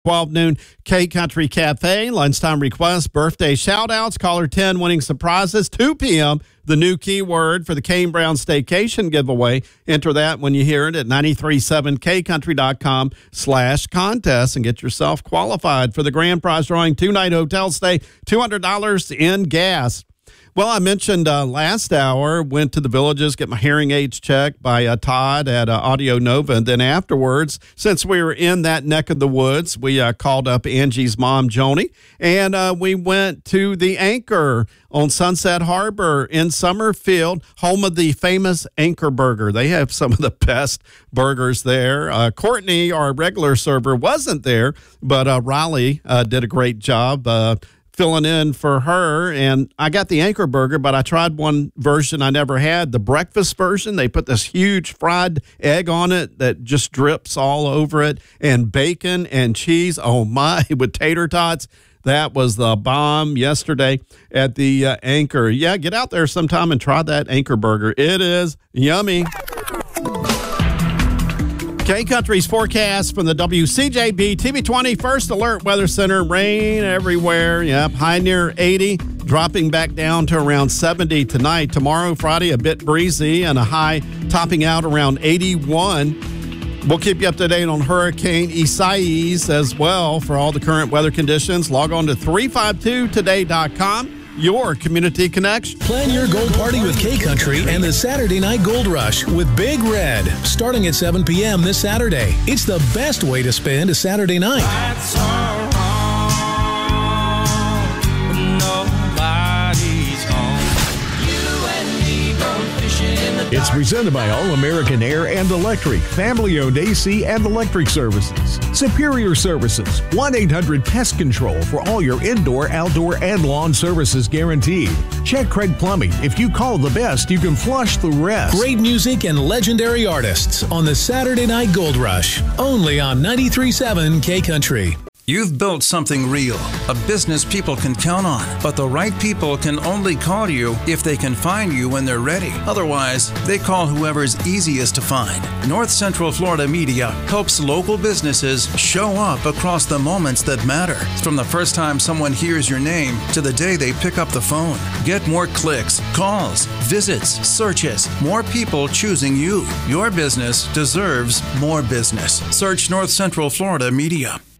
12 noon, K-Country Cafe, lunchtime requests, birthday shout-outs, caller 10 winning surprises, 2 p.m., the new keyword for the Kane Brown Staycation giveaway. Enter that when you hear it at 937kcountry.com/contest and get yourself qualified for the grand prize drawing 2-night hotel stay, $200 in gas. Well, I mentioned last hour, went to the Villages, get my hearing aids checked by Todd at Audio Nova. And then afterwards, since we were in that neck of the woods, we called up Angie's mom, Joni, and we went to the Anchor on Sunset Harbor in Summerfield, home of the famous Anchor Burger. They have some of the best burgers there. Courtney, our regular server, wasn't there, but Riley did a great job filling in for her, and I got the Anchor Burger, but I tried one version I never had, the breakfast version. They put this huge fried egg on it that just drips all over it, and bacon and cheese, oh my, with tater tots. That was the bomb yesterday at the Anchor. Yeah, get out there sometime and try that Anchor Burger. It is yummy. K-Country's forecast from the WCJB TV20 First Alert Weather Center. Rain everywhere. Yep, high near 80, dropping back down to around 70 tonight. Tomorrow, Friday, a bit breezy and a high topping out around 81. We'll keep you up to date on Hurricane Isaias as well. For all the current weather conditions, log on to 352today.com. Your community connection. Plan your gold party with K-Country and the Saturday Night Gold Rush with Big Red. Starting at 7 p.m. this Saturday. It's the best way to spend a Saturday night. Lights are on, nobody's home. You and me go fishing in the dark. It's presented by All American Air and Electric, family-owned AC and electric services. Superior Services, 1-800-PEST CONTROL for all your indoor, outdoor, and lawn services guaranteed. Check Craig Plumbing. If you call the best, you can flush the rest. Great music and legendary artists on the Saturday Night Gold Rush. Only on 93.7 K-Country. You've built something real, a business people can count on. But the right people can only call you if they can find you when they're ready. Otherwise, they call whoever's easiest to find. North Central Florida Media helps local businesses show up across the moments that matter. From the first time someone hears your name to the day they pick up the phone. Get more clicks, calls, visits, searches, more people choosing you. Your business deserves more business. Search North Central Florida Media.